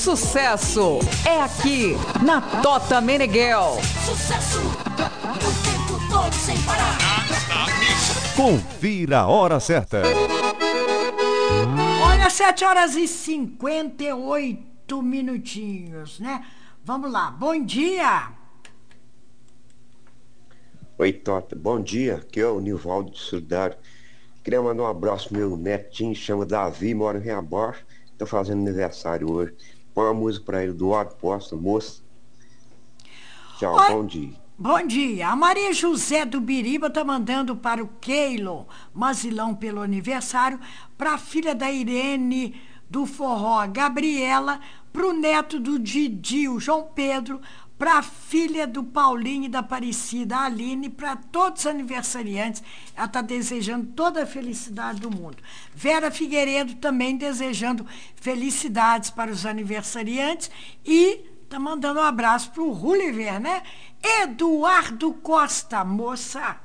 sucesso é aqui na Tota Meneghel. Sucesso, o tempo todo sem parar. Confira a hora certa. Olha, 7h58 minutinhos, né? Vamos lá, bom dia. Oi, Tota, bom dia, aqui é o Nivaldo de Solidário. Queria mandar um abraço pro meu netinho, chama Davi, mora em Reabor, tá fazendo aniversário hoje. Põe uma música pra ele do Apóstolo, moça. Tchau, Oi. bom dia. Bom dia. A Maria José do Biriba tá mandando para o Keilo Mazilão pelo aniversário, para a filha da Irene do Forró, a Gabriela, para o neto do Didi, o João Pedro, para a filha do Paulinho e da Aparecida, a Aline, para todos os aniversariantes. Ela está desejando toda a felicidade do mundo. Vera Figueiredo também desejando felicidades para os aniversariantes e tá mandando um abraço para o Ruliver, né? Eduardo Costa, moça,